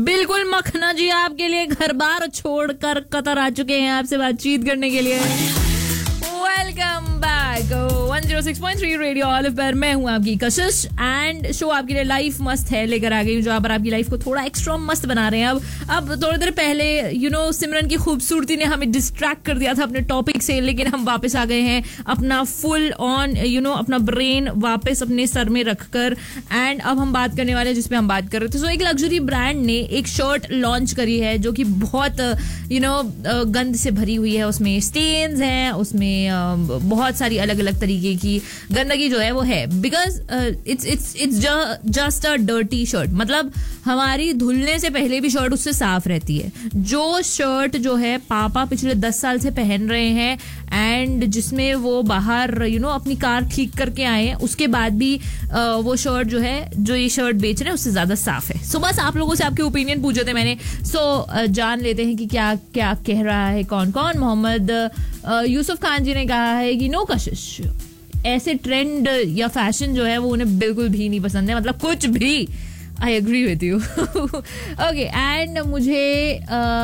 बिल्कुल मखना जी आपके लिए घर बार छोड़कर कतर आ चुके हैं आपसे बातचीत करने के लिए। वेलकम बैक 106.3 रेडियो ऑलिव पर मैं हूं आपकी कशिश एंड शो आपके लिए लाइफ मस्त है लेकर आ गई हूं, जहां पर आपकी लाइफ को थोड़ा एक्स्ट्रा मस्त बना रहे हैं। अब थोड़ी देर पहले सिमरन की खूबसूरती ने हमें डिस्ट्रैक्ट कर दिया था अपने टॉपिक से, लेकिन हम वापस आ गए हैं अपना फुल ऑन अपना ब्रेन वापस अपने सर में रखकर एंड अब हम बात करने वाले हैं जिसपे हम बात कर रहे थे। सो एक लग्जरी ब्रांड ने एक शर्ट लॉन्च करी है जो कि बहुत गंद से भरी हुई है, उसमें स्टेन्स हैं, उसमें बहुत सारी अलग अलग तरीके की गंदगी जो है वो है, because it's just a dirty shirt. मतलब हमारी धुलने से पहले भी शर्ट उससे साफ रहती है। जो शर्ट जो है पापा पिछले 10 साल से पहन रहे हैं एंड जिसमें वो बाहर अपनी कार ठीक करके आए हैं, उसके बाद भी वो शर्ट जो है, जो ये शर्ट बेच रहे हैं, उससे ज्यादा साफ है। सो बस आप लोगों से आपके ओपिनियन पूछे थे मैंने। जान लेते हैं कि क्या क्या कह रहा है कौन कौन। मोहम्मद यूसुफ खान जी ने कहा है कि नो कशिश, ऐसे ट्रेंड या फैशन जो है वो उन्हें बिल्कुल भी नहीं पसंद है, मतलब कुछ भी। I agree with you. Okay, and मुझे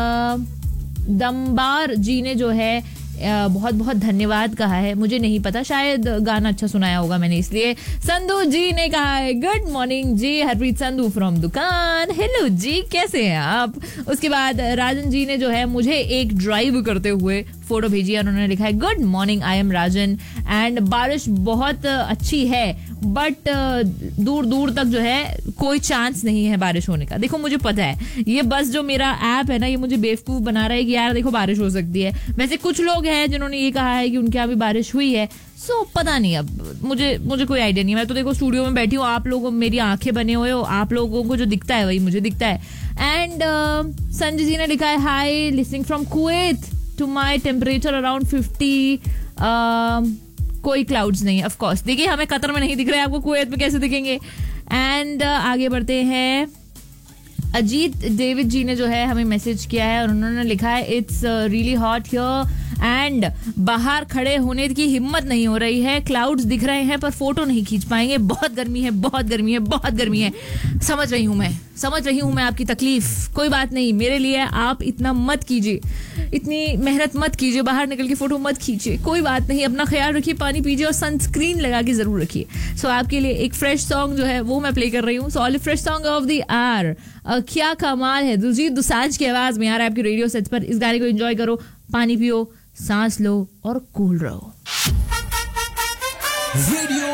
दमबार जी ने जो है बहुत बहुत धन्यवाद कहा है। मुझे नहीं पता, शायद गाना अच्छा सुनाया होगा मैंने, इसलिए। संधू जी ने कहा है good morning ji, Harpreet Sandhu from दुकान। हेलो जी, कैसे हैं आप? उसके बाद राजन जी ने जो है मुझे एक ड्राइव करते हुए फोटो भेजी है, उन्होंने लिखा है good morning, I am Rajan and बारिश बहुत अच्छी है बट दूर दूर तक जो है कोई चांस नहीं है बारिश होने का। देखो मुझे पता है ये बस जो मेरा ऐप है ना, ये मुझे बेवकूफ बना रहा है कि यार देखो बारिश हो सकती है। वैसे कुछ लोग हैं जिन्होंने ये कहा है कि उनके यहाँ भी बारिश हुई है। सो पता नहीं, अब मुझे कोई आइडिया नहीं। मैं तो देखो स्टूडियो में बैठी हूँ, आप लोग मेरी आंखें बने हुए हो, आप लोगों को जो दिखता है वही मुझे दिखता है। एंड संजय जी ने लिखा है high, listening from Kuwait to my temperature around 50। कोई क्लाउड्स नहीं, ऑफ कोर्स। देखिए हमें कतर में नहीं दिख रहे, आपको कुवैत में कैसे दिखेंगे? एंड आगे बढ़ते हैं। अजीत डेविड जी ने जो है हमें मैसेज किया है और उन्होंने लिखा है it's really hot here and बाहर खड़े होने की हिम्मत नहीं हो रही है। क्लाउड्स दिख रहे हैं पर फोटो नहीं खींच पाएंगे। बहुत गर्मी है, बहुत गर्मी है, बहुत गर्मी है। समझ रही हूँ मैं आपकी तकलीफ। कोई बात नहीं, मेरे लिए आप इतना मत कीजिए, इतनी मेहनत मत कीजिए, बाहर निकल के फोटो मत खींचिए। कोई बात नहीं, अपना ख्याल रखिए, पानी पीजिए और सनस्क्रीन लगा के जरूर रखिए। सो आपके लिए एक फ्रेश सॉन्ग जो है वो मैं प्ले कर रही हूँ। So fresh song of the our, क्या कमाल है, दिलजीत दोसांझ की आवाज में आ रहा है आपके रेडियो सेट पर। इस गाने को एंजॉय करो, पानी पियो, सांस लो और कूल रहो। रेडियो